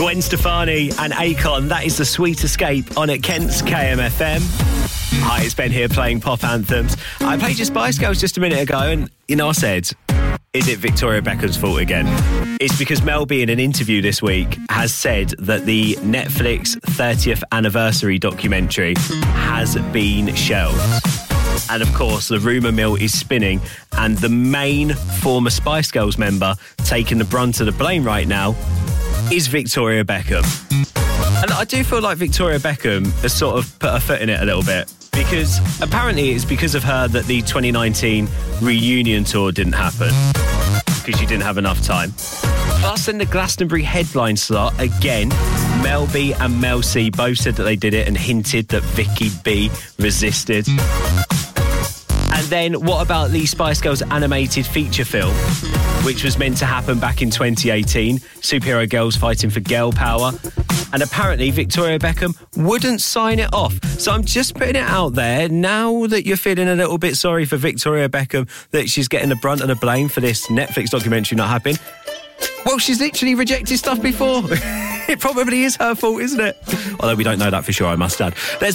Gwen Stefani and Akon, that is The Sweet Escape on at Kent's KMFM. Hi, it's Ben here playing pop anthems. I played your Spice Girls just a minute ago and, I said, is it Victoria Beckham's fault again? It's because Mel B in an interview this week has said that the Netflix 30th anniversary documentary has been shelved. And of course, the rumour mill is spinning, and the main former Spice Girls member taking the brunt of the blame right now is Victoria Beckham. And I do feel like Victoria Beckham has sort of put her foot in it a little bit, because apparently it's because of her that the 2019 reunion tour didn't happen, because she didn't have enough time. Plus, in the Glastonbury headline slot, again, Mel B and Mel C both said that they did it and hinted that Vicky B resisted. And then what about the Spice Girls animated feature film, which was meant to happen back in 2018? Superhero girls fighting for girl power. And apparently Victoria Beckham wouldn't sign it off. So I'm just putting it out there, now that you're feeling a little bit sorry for Victoria Beckham, that she's getting the brunt of the blame for this Netflix documentary not happening. Well, she's literally rejected stuff before. It probably is her fault, isn't it? Although we don't know that for sure, I must add. Let's